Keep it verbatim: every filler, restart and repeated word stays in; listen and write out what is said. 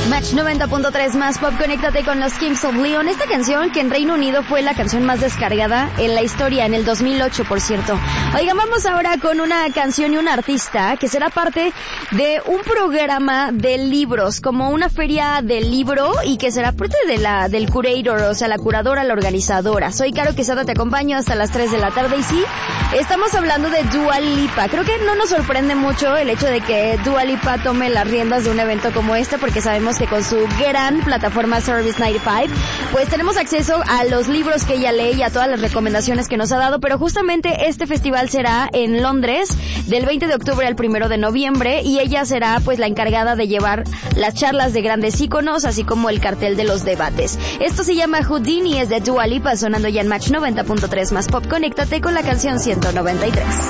Match noventa punto tres más pop, conéctate con los Kings of Leon. Esta canción que en Reino Unido fue la canción más descargada en la historia, en el dos mil ocho, por cierto. Oigan, vamos ahora con una canción y un artista que será parte de un programa de libros, como una feria del libro, y que será parte de la del curator, o sea, la curadora, la organizadora. Soy Caro Quesada, te acompaño hasta las tres de la tarde, y sí, estamos hablando de Dua Lipa. Creo que no nos sorprende mucho el hecho de que Dua Lipa tome las riendas de un evento como este, porque sabemos que con su gran plataforma Service noventa y cinco, pues tenemos acceso a los libros que ella lee y a todas las recomendaciones que nos ha dado, pero justamente este festival será en Londres del veinte de octubre al primero de noviembre, y ella será pues la encargada de llevar las charlas de grandes íconos, así como el cartel de los debates. Esto se llama Houdini, es de Dua Lipa, sonando ya en Match noventa punto tres más pop. Conéctate con la canción ciento noventa y tres.